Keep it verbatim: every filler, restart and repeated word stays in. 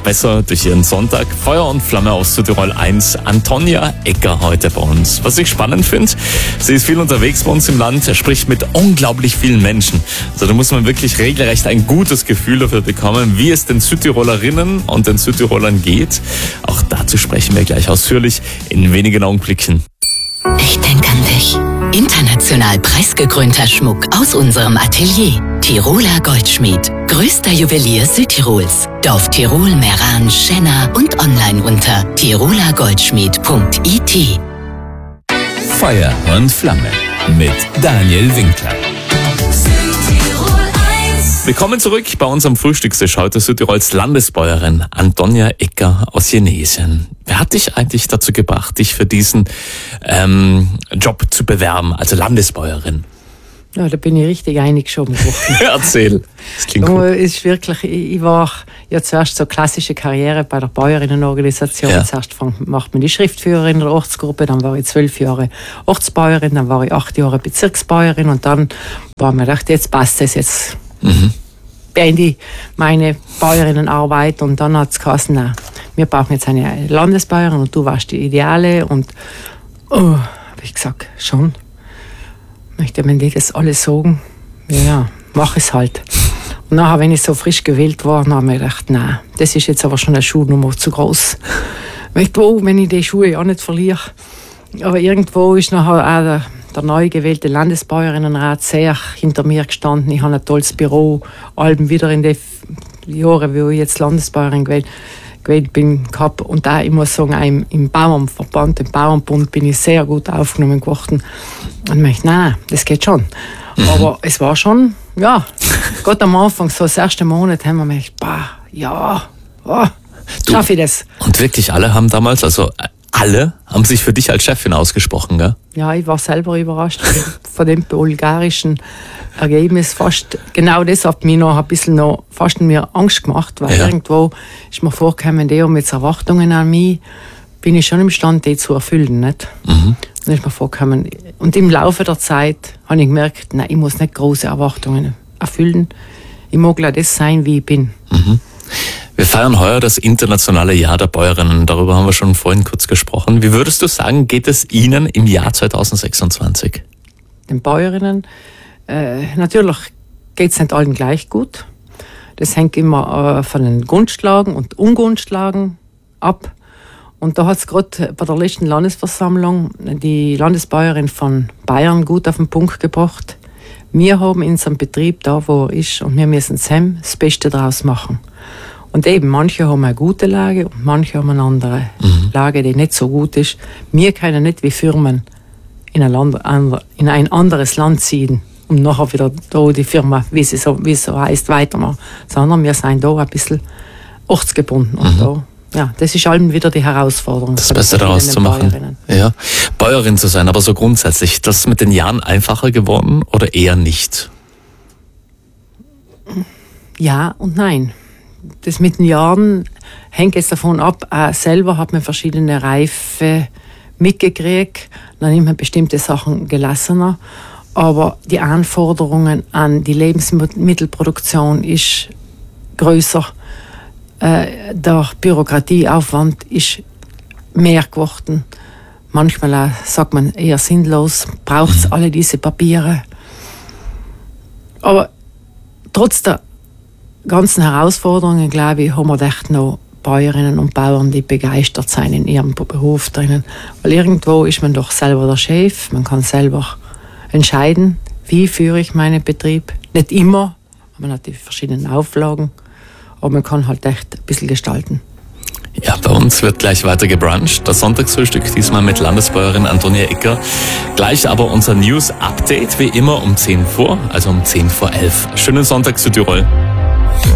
besser durch ihren Sonntag. Feuer und Flamme aus Südtirol eins. Antonia Egger heute bei uns. Was ich spannend finde, sie ist viel unterwegs bei uns im Land, spricht mit unglaublich vielen Menschen. Also da muss man wirklich regelrecht ein gutes Gefühl dafür bekommen, wie es den Südtirolerinnen und den Südtirolern geht. Auch dazu sprechen wir gleich ausführlich in wenigen Augenblicken. Ich denke an dich. International preisgekrönter Schmuck aus unserem Atelier. Tiroler Goldschmied. Größter Juwelier Südtirols. Dorf Tirol, Meran, Schenna und online unter tiroler goldschmied punkt i t. Feuer und Flamme mit Daniel Winkler. Willkommen zurück bei unserem Frühstückstisch heute. Südtirols Landesbäuerin Antonia Egger aus Jenesien. Wer hat dich eigentlich dazu gebracht, dich für diesen ähm, Job zu bewerben, also Landesbäuerin? Ja, da bin ich richtig eingeschoben worden. Erzähl. Das klingt gut. Ist wirklich, ich, ich war ja zuerst so klassische Karriere bei der Bäuerinnenorganisation. Ja. Zuerst macht man die Schriftführerin in der Ortsgruppe, dann war ich zwölf Jahre Ortsbäuerin, dann war ich acht Jahre Bezirksbäuerin und dann war mir gedacht, jetzt passt es, jetzt mhm. beende ich meine Bäuerinnenarbeit und dann hat es geheißen, nein, wir brauchen jetzt eine Landesbäuerin und du warst die Ideale und oh, habe ich gesagt, schon. Möchte man die das alles sagen? Ja, ja, mach es halt. Und nachher, wenn ich so frisch gewählt war, dann habe ich mir gedacht, nein, das ist jetzt aber schon eine Schuhnummer zu groß. Irgendwo, wenn ich die Schuhe auch nicht verliere. Aber irgendwo ist nachher auch der, der neu gewählte Landesbäuerinnenrat sehr hinter mir gestanden. Ich habe ein tolles Büro, Alben wieder in den Jahren, wo ich jetzt Landesbäuerin gewählt gewählt bin, gehabt. Und da, ich muss sagen, auch im, im Bauernverband, im Bauernbund bin ich sehr gut aufgenommen geworden. Und ich dachte, nein, das geht schon. Mhm. Aber es war schon, ja, Gott am Anfang, so das erste Monat, haben wir mir gedacht, bah, ja, oh, schaffe ich das. Und wirklich alle haben damals, also alle haben sich für dich als Chefin ausgesprochen, gell? Ja, ich war selber überrascht von dem bulgarischen Ergebnis. Fast, genau das hat mich noch ein bisschen noch, fast mir Angst gemacht, weil ja. irgendwo ist mir vorgekommen, die haben jetzt Erwartungen an mich, bin ich schon imstande, die zu erfüllen, nicht? Mhm. Dann ist mir vorgekommen. Und im Laufe der Zeit habe ich gemerkt, nein, ich muss nicht große Erwartungen erfüllen. Ich mag auch das sein, wie ich bin. Mhm. Wir feiern heuer das internationale Jahr der Bäuerinnen. Darüber haben wir schon vorhin kurz gesprochen. Wie würdest du sagen, geht es Ihnen im Jahr zwanzig sechsundzwanzig? Den Bäuerinnen, äh, natürlich geht es nicht allen gleich gut. Das hängt immer äh, von den Gunstlagen und Ungunstlagen ab. Und da hat es gerade bei der letzten Landesversammlung die Landesbäuerin von Bayern gut auf den Punkt gebracht. Wir haben unseren Betrieb da, wo er ist, und wir müssen zusammen das Beste daraus machen. Und eben, manche haben eine gute Lage und manche haben eine andere mhm. Lage, die nicht so gut ist. Wir können nicht wie Firmen in ein, Land, in ein anderes Land ziehen, um nachher wieder da die Firma, wie sie so, wie es so heißt, weitermachen. Sondern wir sind da ein bisschen ortsgebunden. Und mhm. da, ja, das ist allem wieder die Herausforderung. Das Beste daraus zu machen. Ja. Bäuerin zu sein, aber so grundsätzlich, das ist mit den Jahren einfacher geworden oder eher nicht? Ja und nein. Das mit den Jahren hängt jetzt davon ab, auch selber hat man verschiedene Reife mitgekriegt, dann nimmt man bestimmte Sachen gelassener, aber die Anforderungen an die Lebensmittelproduktion ist größer, äh, der Bürokratieaufwand ist mehr geworden, manchmal auch, sagt man, eher sinnlos, braucht es alle diese Papiere, aber trotz der ganzen Herausforderungen, glaube ich, haben wir echt noch Bäuerinnen und Bauern, die begeistert sein in ihrem Beruf drinnen. Weil irgendwo ist man doch selber der Chef, man kann selber entscheiden, wie führe ich meinen Betrieb. Nicht immer, man hat die verschiedenen Auflagen, aber man kann halt echt ein bisschen gestalten. Ja, bei uns wird gleich weiter gebruncht. Das Sonntagsfrühstück diesmal mit Landesbäuerin Antonia Egger. Gleich aber unser News-Update, wie immer um zehn vor, also um zehn vor elf. Schönen Sonntag Südtirol.